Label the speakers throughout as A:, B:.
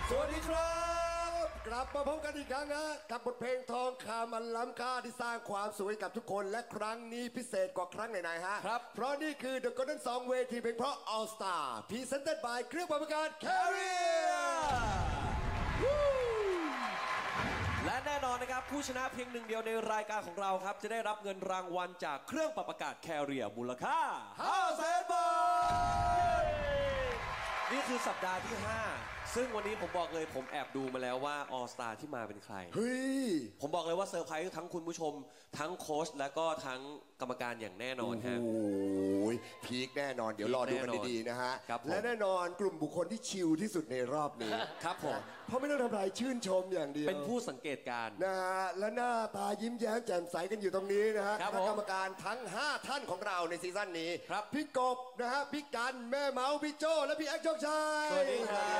A: สวัสดีครับกลับมาพบกันอีกครั้งนะกับบทเพลงทองคำอันล้ำค่าที่สร้างความสวยกับทุกคนและครั้งนี้พิเศษกว่าครั้งไหนๆฮะครับเพราะนี่คือ The Golden Song เวทีเพลงเพราะ All Star Presented by เครื่องปรับอากาศ Carrier
B: และแน่นอนนะครับผู้ชนะเพียงหนึ่งเดียวในรายการของเราครับจะได้รับเงินรางวัลจากเครื่องปรับอากาศ Carrier มูลค่า 500,000 บาทนี่คือสัปดาห์ที่ 5 ซึ่งวันนี้ผมบอกเลยผมแอบดูมาแล้วว่า All Star ที่มาเป็นใคร
A: เฮ้ย
B: ผมบอกเลยว่าเซอร์ไพรส์ทั้งคุณผู้ชมทั้งโค้ชและก็ทั้งกรรมการอย่างแน่นอนฮะ
A: โอ้ยพีคแน่นอนเดี๋ยวรอดูกันดีๆนะฮะและแน่นอนกลุ่มบุคคลที่ชิลที่สุดในรอบนี้
B: ครับผม
A: เพราะไม่ต้องทำอะไรชื่นชมอย่างเดียว
B: เป็นผู้สังเกตการ
A: นะฮะและหน้าตายิ้มแย้มแจ่มใสกันอยู่ตรงนี้นะฮะคณะกรรมการทั้ง 5 ท่านของเราในซีซั่นนี้พี่กบนะฮะพี่กันแม่เมาพี่โจและพี่แอ๊กโชคชัย
B: สวัสดีครับ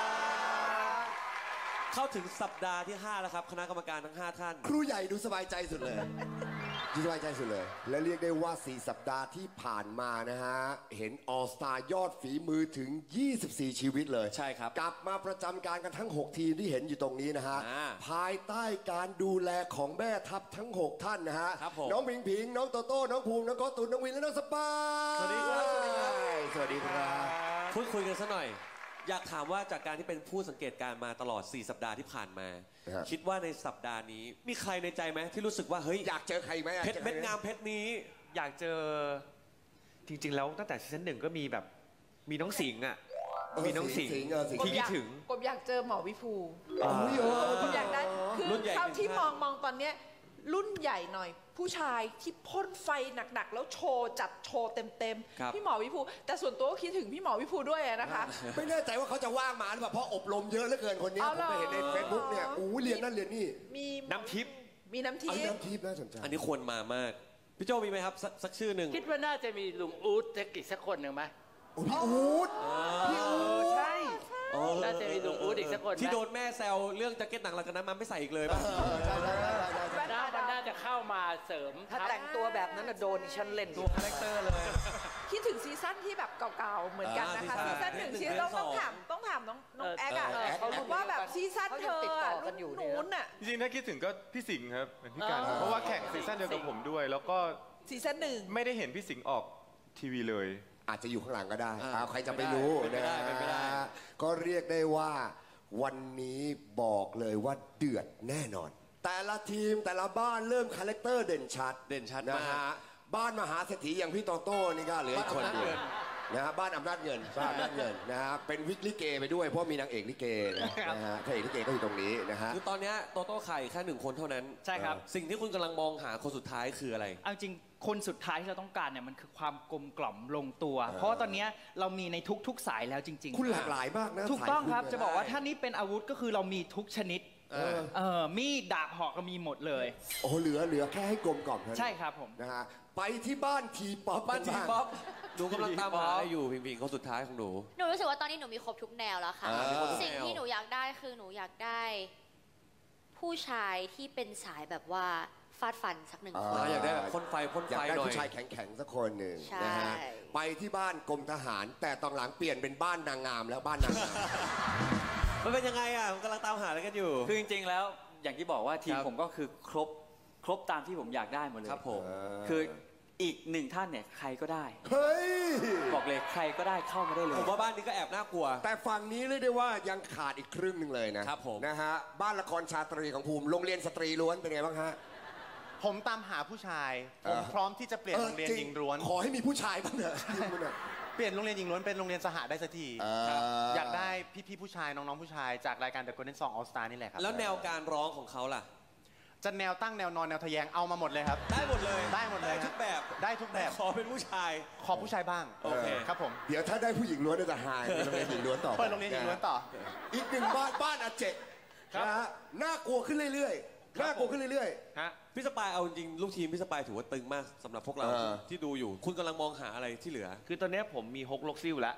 B: เข้าถึงสัปดาห์ที่ 5 แล้วครับคณะกรรมการทั้ง 5 ท่าน
A: ครูใหญ่ดูสบายใจสุดเลยดูสบายใจสุดเลยและเรียกได้ว่า4 สัปดาห์ที่ผ่านมานะฮะเห็นออสตายอดฝีมือถึง24 ชีวิตเลย
B: ใช่ครับ
A: กลับมาประจำการกันทั้ง6ทีมที่เห็นอยู่ตรงนี้นะฮะภายใต้การดูแลของแม่ทัพทั้ง6ท่านนะฮะน้องพิงพิงน้องโตโต้น้องภูมิน้องโกตุนน้องวินและน้องสปา
B: สวัสดีครับสวัสดีครับ
A: สวัสดีครับ
B: พูดคุยกันซะหน่อยอยากถามว่าจากการที่เป็นผู้สังเกตการมาตลอด4 สัปดาห์ที่ผ่านมาคิดว่าในสัปดาห์นี้มีใครในใจไหมที่รู้สึกว่าเฮ้ย
A: อยากเจอใครไหม
B: เพชรเม็ดงามเพชรนี้
C: อยากเจอจริงๆแล้วตั้งแต่ซีซั่น 1ก็มีแบบมีน้องสิงห์อ่ะมีน้องสิงห์ที่คิดถึง
D: ผมอยากเจอหมอวิภู
A: ผม
D: อยากได้คือเท่าที่มองตอนเนี้ยรุ่นใหญ่หน่อยผู้ชายที่พ่นไฟหนักๆแล้วโชว์จัดโชว์เต็มๆพี่หมอวิภูแต่ส่วนตัวก็คิดถึงพี่หมอวิภูด้วยนะคะ
A: ไม่แน่ใจว่าเขาจะว่างมาหรือเปล่าเพราะอบรมเยอะเหลือเกินคนนี้ผมไปเห็นในเฟซบุ๊กเนี่ยเรียนนั่นเรียนนี่
D: มี
C: น้ำทิพย์
D: น้ำทิ
A: พย์น่าสนใจ
B: อันนี้ควรมามากพี่โจมีไหมครับสักชื่อหนึ่ง
E: คิดว่าน่าจะมีลุงอู๊ดเทคนิคสักคนหนึ่งไหม
A: พี่อู๊ด
E: ใช่น่าจะมีลุงอู๊ดอีกสักคน
B: ที่โดนแม่แซวเรื่องแจ็คเก็ตหนังหลังจากนั้นมันไม่ใส่อีกเลยป่ะ
E: มันน่าจะเข้ามาเสริม
D: ถ้าแต่งตัวแบบนั้นโดนฉันเล่น
B: ตัวคาแรคเตอร์เลย
D: คิดถึงซีซั่นที่แบบเก่าๆเหมือนกันนะคะซีซั่น1ที่ต้องถามน้องแอ๊กอะว่าแบบซีซั่นเธอนู้นอะ
C: จริงๆถ้าคิดถึงก็พี่สิงห์ครับเป็นพี่การเพราะว่าแข่งซีซั่นเดียวกับผมด้วยแล้วก็
D: ซีซั่น1
C: ไม่ได้เห็นพี่สิงห์ออกทีวีเลย
A: อาจจะอยู่ข้างหลังก็ได้ใครจะไปรู้นะก็เรียกได้ว่าวันนี้บอกเลยว่าเดือดแน่นอนแต่ละทีมแต่ละบ้านเริ่มคาแรคเตอร์เด่นชัดนะฮะบ้านมหาเศรษฐีอย่างพี่โตโต้นี่ก็เหลือคนเดียวนะฮะบ้านอำนาจเงินนะฮะเป็นวิกลิเกไปด้วยเพราะมีนางเอกลิเกนะฮะพระเอกลิเกก็อยู่ตรงนี้นะฮะ
B: คือตอนนี้โตโต้ไข่แค่1 คนเท่านั้น
F: ใช่ครับ
B: สิ่งที่คุณกำลังมองหาคนสุดท้ายคืออะไร
F: เอาจริงคนสุดท้ายที่เราต้องการเนี่ยมันคือความกลมกล่อมลงตัวเพราะว่าตอนนี้เรามีในทุกสายแล้วจริง
A: ๆคุณหลากหลายมากนะ
F: ถูกต้องครับจะบอกว่าถ้านี้เป็นอาวุธก็คือเรามีทุกชนิดมีดดาบหอกก็มีหมดเลย
A: โอ้เหลือแค่ให้กลมกล่อม
F: ใช่ครับผม
A: นะฮะไปที่บ้านทีป๊อป
B: หนูกำลังตามหาอยู่พิงคนสุดท้ายของหนู
G: รู้สึกว่าตอนนี้หนูมีครบทุกแนวแล้วค่ะสิ่งที่หนูอยากได้คือหนูอยากได้ผู้ชายที่เป็นสายแบบว่าฟาดฟันสัก1 คน
B: อยากได้แบบพ่นไฟหน่อย
A: อยากได้ผู้ชายแข็งๆสักคนหนึ่งนะฮะไปที่บ้านกรมทหารแต่ตอนหลังเปลี่ยนเป็นบ้านนางงามแล้วบ้านนางงาม
B: มันเป็นยังไงอ่ะผมกำลังตามหาอะไรกันอยู่
F: คือจริงๆแล้วอย่างที่บอกว่าทีมผมก็คือครบตามที่ผมอยากได้หมดเลย
B: ครับผม
F: คืออีก1 ท่านเนี่ยใครก็ได้
A: เฮ้ย
F: บอกเลยใครก็ได้เข้ามาได้เลย
B: ผมว่าบ้านนี้ก็แอบน่ากลัว
A: แต่ฝั่งนี้เรียกได้ว่ายังขาดอีกครึ่งหนึ่งเลยนะครับผมนะฮะบ้านละครชาตรีของภูมิโรงเรียนสตรีล้วนเป็นไงบ้างฮะ
H: ผมตามหาผู้ชายผมพร้อมที่จะเปลี่ยนโรงเรียนหญิงล้วน
A: ขอให้มีผู้ชายบ้างเถอะ
H: เปลี่ยนโรงเรียนหญิงล้วนเป็นโรงเรียนสหได้สักทีอยากได้พี่ๆผู้ชายน้องๆผู้ชายจากรายการ The Golden Song All Star นี่แหละครับ
B: แล้วแนวการร้องของเขาล่ะ
H: จะแนวตั้งแนวนอนแนวทะแยงเอามาหมดเลยครับ
B: ได้หมดเลย
H: ทุกแบบได้ทุกแบบ
B: ขอเป็นผู้ชาย
H: ขอผู้ชายบ้าง
B: โอเค
H: ครับผม
A: เดี๋ยวถ้าได้ผู้หญิงล้วนจะหายโรงเรียนหญิงล้วนต่อ
H: เปิดโรงเรียนหญิงล้วนต่อ
A: อีก1บ้านอาเจนะฮะน่ากลัวขึ้นเรื่อยๆน่ากลัวขึ้นเรื่อย
B: ๆฮะพี่สปายเอาจริงลูกทีมพี่สปายถือว่าตึงมากสำหรับพวกเราที่ดูอยู่คุณกำลังมองหาอะไรที่เหลือ
C: คือตอนนี้ผมมี6 ลกซิ่วแล้ว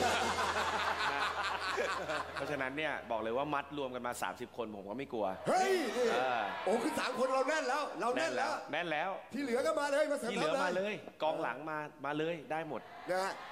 C: เพราะฉะนั้นเนี่ยบอกเลยว่ามัดรวมกันมา30 คนผมก็ไม่กลัว
A: เฮ้ยโอ้คือ3 คนเราแน่นแล้ว
C: แน่นแล้ว
A: ที่เหลือก็มาเลยมาเสริม
C: ที่เหลือมาเลยกองหลังมาเลยได้หมด
A: นะฮะ